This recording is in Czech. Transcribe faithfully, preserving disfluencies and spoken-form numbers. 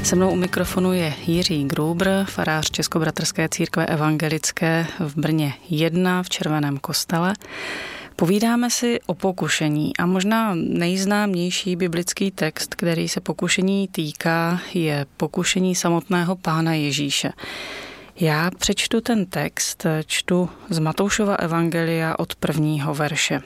Se mnou u mikrofonu je Jiří Gruber, farář Českobratrské církve evangelické v Brně jedna v Červeném kostele. Povídáme si o pokušení a možná nejznámější biblický text, který se pokušení týká, je pokušení samotného Pána Ježíše. Já přečtu ten text, čtu z Matoušova evangelia od prvního verše.